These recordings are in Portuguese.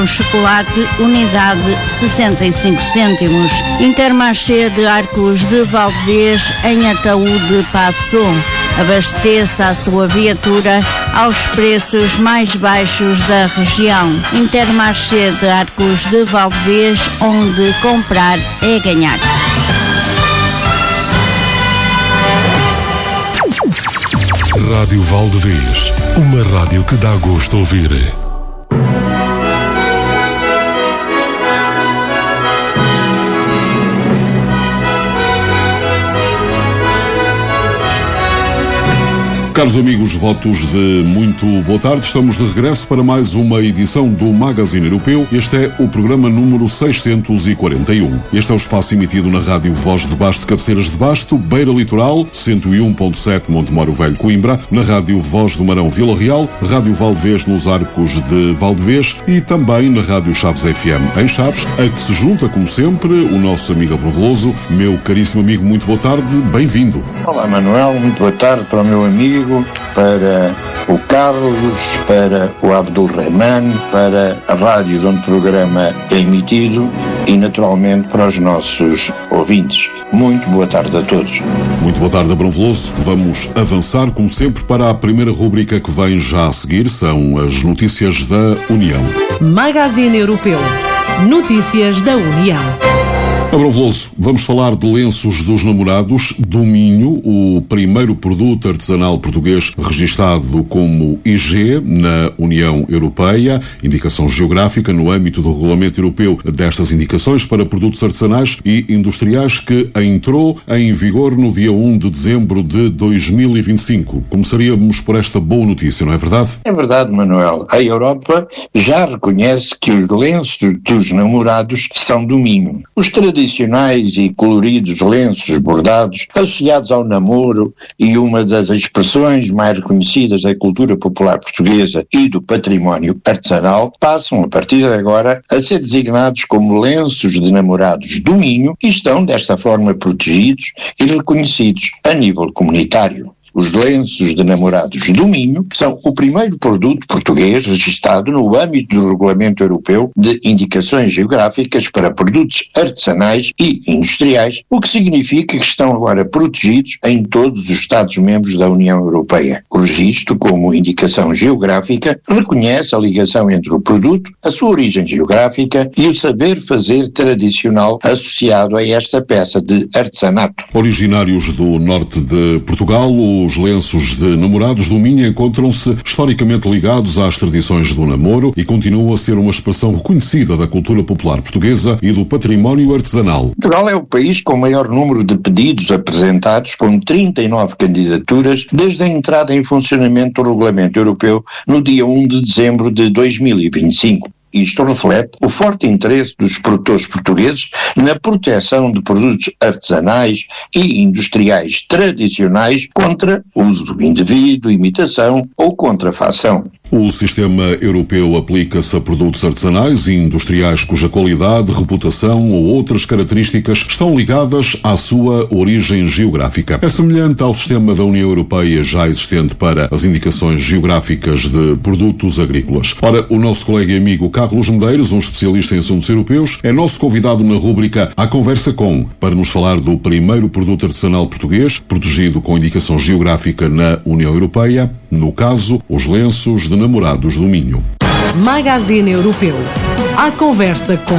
Chocolate, unidade 65 cêntimos. Intermarché de Arcos de Valdevez, em Ataúde, Passou. Abasteça a sua viatura aos preços mais baixos da região. Intermarché de Arcos de Valdevez, onde comprar é ganhar. Rádio Valdevez, uma rádio que dá gosto de ouvir. Caros amigos, votos de muito boa tarde. Estamos de regresso para mais uma edição do Magazine Europeu. Este é o programa número 641. Este é o espaço emitido na Rádio Voz de Basto, Cabeceiras de Basto, Beira Litoral, 101.7 Montemoro Velho, Coimbra, na Rádio Voz do Marão, Vila Real, Rádio Valdevez nos Arcos de Valdevez e também na Rádio Chaves FM, em Chaves, a que se junta, como sempre, o nosso amigo Abrão Veloso. Meu caríssimo amigo, muito boa tarde, bem-vindo. Olá, Manuel, muito boa tarde para o meu amigo, para o Carlos, para o Abdul Rahman, para a rádio onde o programa é emitido e, naturalmente, para os nossos ouvintes. Muito boa tarde a todos. Muito boa tarde, Abrão Veloso. Vamos avançar, como sempre, para a primeira rúbrica que vem já a seguir. São as notícias da União. Magazine Europeu. Notícias da União. Abrão Veloso, vamos falar de lenços dos namorados do Minho, o primeiro produto artesanal português registado como IG na União Europeia, indicação geográfica no âmbito do Regulamento Europeu destas indicações para produtos artesanais e industriais que entrou em vigor no dia 1 de dezembro de 2025. Começaríamos por esta boa notícia, não é verdade? É verdade, Manuel. A Europa já reconhece que os lenços dos namorados são do Minho. Os tradicionais e coloridos lenços bordados associados ao namoro e uma das expressões mais reconhecidas da cultura popular portuguesa e do património artesanal passam a partir de agora a ser designados como lenços de namorados do Minho e estão desta forma protegidos e reconhecidos a nível comunitário. Os lenços de namorados do Minho são o primeiro produto português registado no âmbito do Regulamento Europeu de Indicações Geográficas para Produtos Artesanais e Industriais, o que significa que estão agora protegidos em todos os Estados-membros da União Europeia. O registro, como indicação geográfica, reconhece a ligação entre o produto, a sua origem geográfica e o saber fazer tradicional associado a esta peça de artesanato. Originários do norte de Portugal, os lenços de namorados do Minho encontram-se historicamente ligados às tradições do namoro e continuam a ser uma expressão reconhecida da cultura popular portuguesa e do património artesanal. Portugal é o país com o maior número de pedidos apresentados, com 39 candidaturas, desde a entrada em funcionamento do Regulamento Europeu no dia 1 de dezembro de 2025. Isto reflete o forte interesse dos produtores portugueses na proteção de produtos artesanais e industriais tradicionais contra uso indevido, imitação ou contrafação. O sistema europeu aplica-se a produtos artesanais e industriais cuja qualidade, reputação ou outras características estão ligadas à sua origem geográfica. É semelhante ao sistema da União Europeia já existente para as indicações geográficas de produtos agrícolas. Ora, o nosso colega e amigo Carlos Medeiros, um especialista em assuntos europeus, é nosso convidado na rúbrica À Conversa Com, para nos falar do primeiro produto artesanal português, protegido com indicação geográfica na União Europeia, no caso, os lenços de namorados do Minho. Magazine Europeu. À Conversa Com.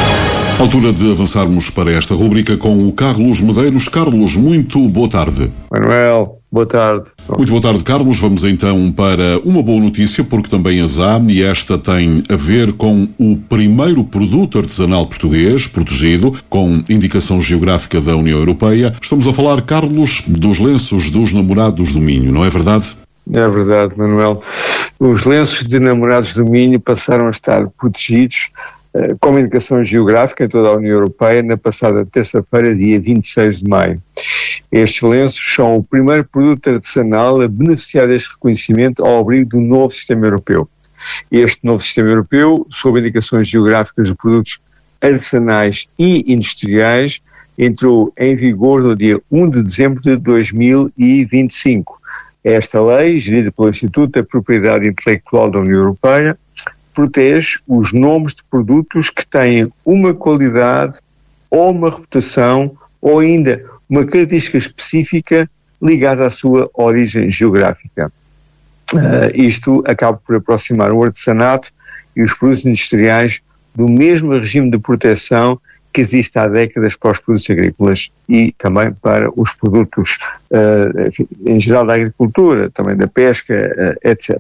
Altura de avançarmos para esta rúbrica com o Carlos Medeiros. Carlos, muito boa tarde. Manuel, boa tarde. Muito boa tarde, Carlos. Vamos então para uma boa notícia, porque também as há, e esta tem a ver com o primeiro produto artesanal português protegido com indicação geográfica da União Europeia. Estamos a falar, Carlos, dos lenços dos namorados do Minho, não é verdade? É verdade, Manuel. Os lenços de namorados do Minho passaram a estar protegidos com indicação geográfica em toda a União Europeia na passada terça-feira, dia 26 de maio. Estes lenços são o primeiro produto artesanal a beneficiar deste reconhecimento ao abrigo do novo sistema europeu. Este novo sistema europeu, sob indicações geográficas de produtos artesanais e industriais, entrou em vigor no dia 1 de dezembro de 2025. Esta lei, gerida pelo Instituto da Propriedade Intelectual da União Europeia, protege os nomes de produtos que têm uma qualidade ou uma reputação ou ainda uma característica específica ligada à sua origem geográfica. Isto acaba por aproximar o artesanato e os produtos industriais do mesmo regime de proteção que existe há décadas para os produtos agrícolas e também para os produtos, enfim, em geral da agricultura, também da pesca, etc.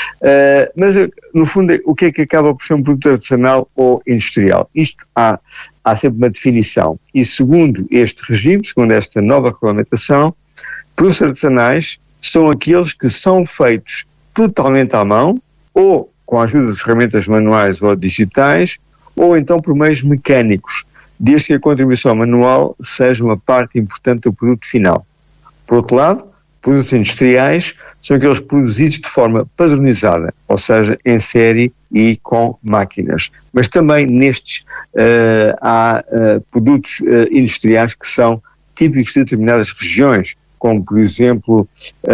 Mas, no fundo, o que é que acaba por ser um produto artesanal ou industrial? Isto há sempre uma definição. E segundo este regime, segundo esta nova regulamentação, produtos artesanais são aqueles que são feitos totalmente à mão ou com a ajuda de ferramentas manuais ou digitais ou então por meios mecânicos, desde que a contribuição manual seja uma parte importante do produto final. Por outro lado, produtos industriais são aqueles produzidos de forma padronizada, ou seja, em série e com máquinas. Mas também nestes há produtos industriais que são típicos de determinadas regiões, como, por exemplo,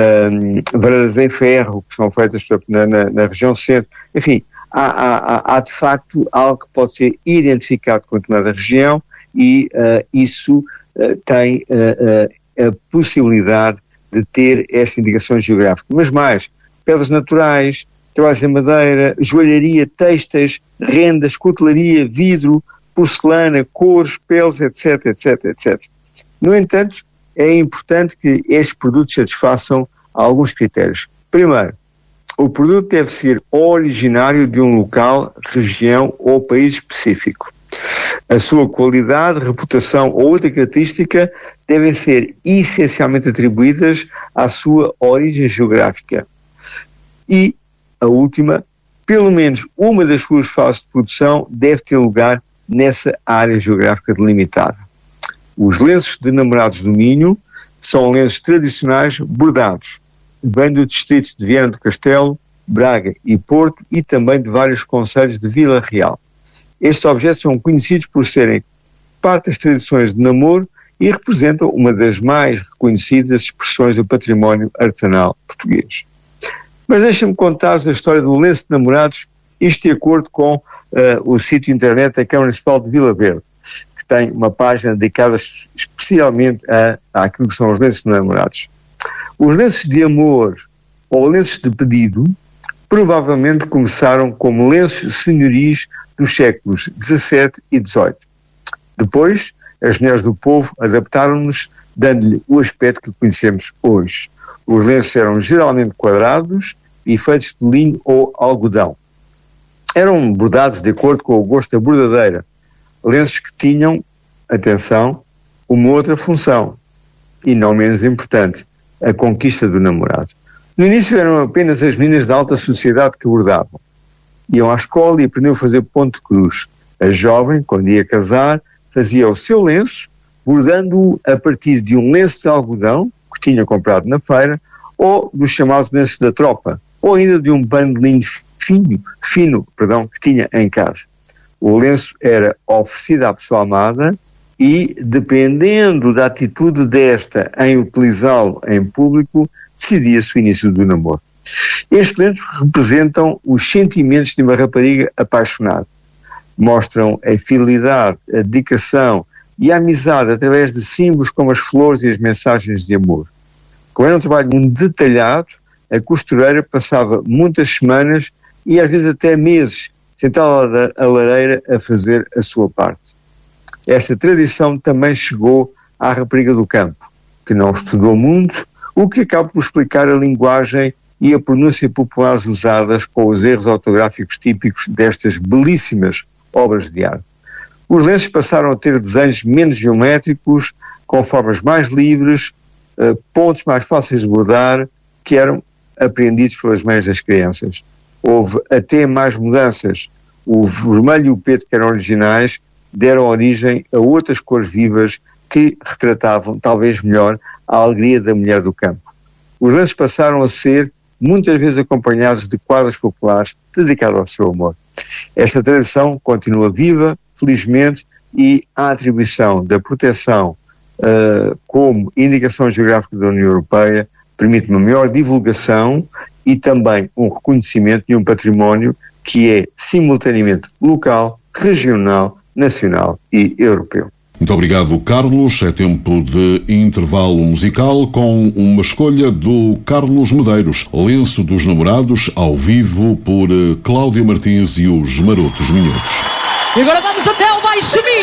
varas em ferro, que são feitas na região centro. Enfim, há de facto algo que pode ser identificado com determinada região e isso tem a possibilidade de ter esta indicação geográfica. Mas mais, pedras naturais, trabalhos em madeira, joalharia, têxteis, rendas, cutelaria, vidro, porcelana, cores, peles, etc, etc, etc. No entanto, é importante que estes produtos satisfaçam alguns critérios. Primeiro, o produto deve ser originário de um local, região ou país específico. A sua qualidade, reputação ou outra característica devem ser essencialmente atribuídas à sua origem geográfica. E a última, pelo menos uma das suas fases de produção deve ter lugar nessa área geográfica delimitada. Os lenços de namorados do Minho são lenços tradicionais bordados. Vêm do distrito de Viana do Castelo, Braga e Porto e também de vários concelhos de Vila Real. Estes objetos são conhecidos por serem parte das tradições de namoro e representam uma das mais reconhecidas expressões do património artesanal português. Mas deixem-me contar-vos a história do lenço de namorados, isto de acordo com o sítio internet da Câmara Municipal de Vila Verde, que tem uma página dedicada especialmente àquilo que são os lenços de namorados. Os lenços de amor ou lenços de pedido provavelmente começaram como lenços senhoris dos séculos XVII e XVIII. Depois, as mulheres do povo adaptaram-nos, dando-lhe o aspecto que conhecemos hoje. Os lenços eram geralmente quadrados e feitos de linho ou algodão. Eram bordados de acordo com o gosto da bordadeira. Lenços que tinham, atenção, uma outra função, e não menos importante, a conquista do namorado. No início eram apenas as meninas da alta sociedade que bordavam. Iam à escola e aprendiam a fazer ponto de cruz. A jovem, quando ia casar, fazia o seu lenço, bordando-o a partir de um lenço de algodão, que tinha comprado na feira, ou dos chamados lenços da tropa, ou ainda de um pano de linho fino, que tinha em casa. O lenço era oferecido à pessoa amada e, dependendo da atitude desta em utilizá-lo em público, decidia-se o início do namoro. Estes lenços representam os sentimentos de uma rapariga apaixonada. Mostram a fidelidade, a dedicação e a amizade através de símbolos como as flores e as mensagens de amor. Como era um trabalho muito detalhado, a costureira passava muitas semanas e às vezes até meses sentada à lareira a fazer a sua parte. Esta tradição também chegou à rapariga do campo, que não estudou muito, o que acaba por explicar a linguagem e a pronúncia populares usadas com os erros ortográficos típicos destas belíssimas obras de arte. Os lenços passaram a ter desenhos menos geométricos, com formas mais livres, pontos mais fáceis de bordar, que eram apreendidos pelas mães das crianças. Houve até mais mudanças. O vermelho e o preto, que eram originais, deram origem a outras cores vivas que retratavam, talvez melhor, a alegria da mulher do campo. Os lenços passaram a ser, muitas vezes, acompanhados de quadros populares dedicados ao seu amor. Esta tradição continua viva, felizmente, e a atribuição da proteção como indicação geográfica da União Europeia permite uma maior divulgação e também um reconhecimento de um património que é simultaneamente local, regional, nacional e europeu. Muito obrigado, Carlos. É tempo de intervalo musical com uma escolha do Carlos Medeiros, Lenço dos Namorados, ao vivo por Cláudia Martins e os Marotos Minhotos. E agora vamos até ao Baixo Minho.